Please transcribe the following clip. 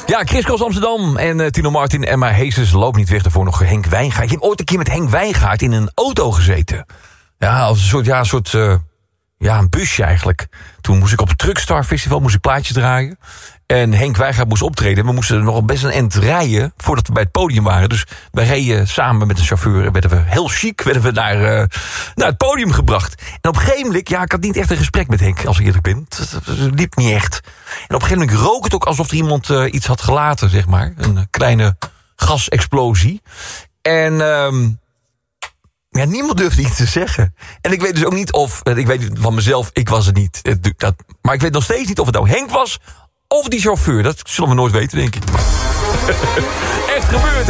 Ja, Chris Cross Amsterdam en Tino Martin en maar Heeses loopt niet weg. Daarvoor nog Henk Wijngaard. Ik heb ooit een keer met Henk Wijngaard in een auto gezeten. Ja, als een soort een busje eigenlijk. Toen moest ik op het Truckstar Festival plaatjes draaien. En Henk Wijngaard moest optreden. We moesten er nog best een eind rijden voordat we bij het podium waren. Dus wij reden samen met de chauffeur. Werden we heel chic naar het podium gebracht. En op een gegeven moment, ik had niet echt een gesprek met Henk, als ik eerlijk ben. Het liep niet echt. En op een gegeven moment rook het ook alsof er iemand iets had gelaten, zeg maar. Een kleine gasexplosie. En niemand durfde iets te zeggen. En ik weet dus ook niet of, ik weet van mezelf, ik was het niet. Maar ik weet nog steeds niet of het nou Henk was of die chauffeur. Dat zullen we nooit weten, denk ik. Echt gebeurd.